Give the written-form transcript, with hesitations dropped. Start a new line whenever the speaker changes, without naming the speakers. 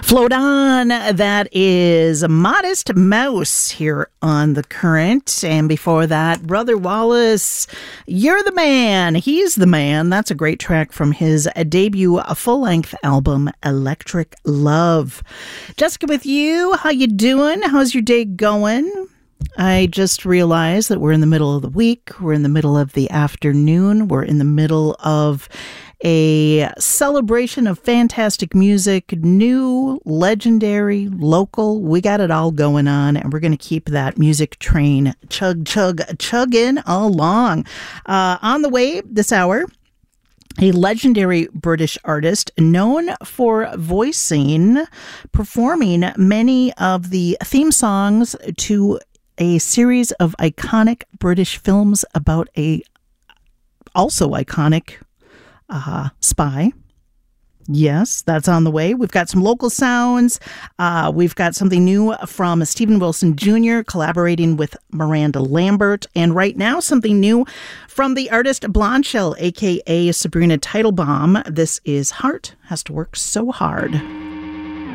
Float on, that is Modest Mouse here on The Current. And before that, Brother Wallace, You're the Man, He's the Man. That's a great track from his debut full-length album, Electric Love. Jessica with you, how you doing? How's your day going? I just realized that we're in the middle of the week. We're in the middle of the afternoon. We're in the middle of a celebration of fantastic music, new, legendary, local. We got it all going on, and we're going to keep that music train chugging along. On the way this hour, a legendary British artist known for performing many of the theme songs to a series of iconic British films about a also iconic spy. Yes, that's on the way. We've got some local sounds. We've got something new from Stephen Wilson Jr. collaborating with Miranda Lambert. And right now, something new from the artist Blondshell, a.k.a. Sabrina Teitelbaum. This is Heart Has to Work So Hard.